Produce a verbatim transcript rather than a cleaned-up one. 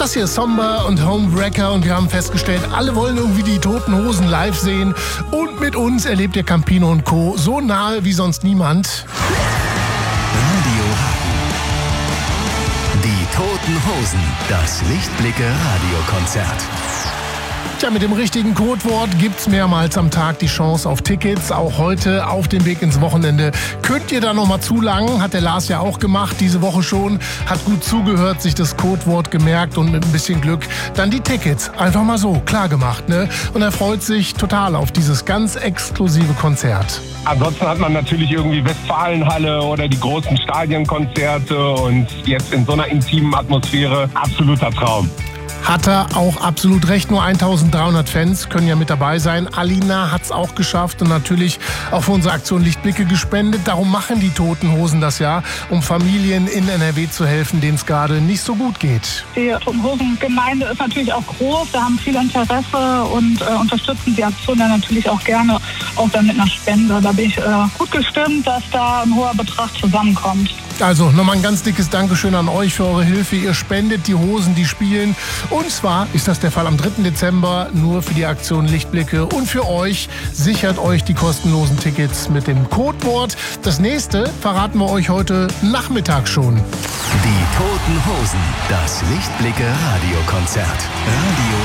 Das hier ist Somber und Homewrecker und wir haben festgestellt, alle wollen irgendwie die Toten Hosen live sehen. Und mit uns erlebt ihr Campino und Co. so nahe wie sonst niemand. Radio Hagen. Die Toten Hosen. Das Lichtblicke-Radiokonzert. Tja, mit dem richtigen Codewort gibt's mehrmals am Tag die Chance auf Tickets. Auch heute auf dem Weg ins Wochenende. Könnt ihr da nochmal zulangen? Hat der Lars ja auch gemacht, diese Woche schon. Hat gut zugehört, sich das Codewort gemerkt und mit ein bisschen Glück dann die Tickets einfach mal so klar gemacht, ne? Und er freut sich total auf dieses ganz exklusive Konzert. Ansonsten hat man natürlich irgendwie Westfalenhalle oder die großen Stadionkonzerte und jetzt in so einer intimen Atmosphäre absoluter Traum. Hat er auch absolut recht. Nur eintausenddreihundert Fans können ja mit dabei sein. Alina hat es auch geschafft und natürlich auch für unsere Aktion Lichtblicke gespendet. Darum machen die Toten Hosen das ja, um Familien in N R W zu helfen, denen es gerade nicht so gut geht. Die Toten Hosen Gemeinde ist natürlich auch groß. Wir haben viel Interesse und äh, unterstützen die Aktion ja natürlich auch gerne, auch dann mit einer Spende. Da bin ich äh, gut gestimmt, dass da ein hoher Betrag zusammenkommt. Also nochmal ein ganz dickes Dankeschön an euch für eure Hilfe. Ihr spendet die Hosen, die spielen. Und zwar ist das der Fall am dritten Dezember nur für die Aktion Lichtblicke. Und für euch sichert euch die kostenlosen Tickets mit dem Codewort. Das nächste verraten wir euch heute Nachmittag schon. Die Toten Hosen. Das Lichtblicke-Radiokonzert. Radio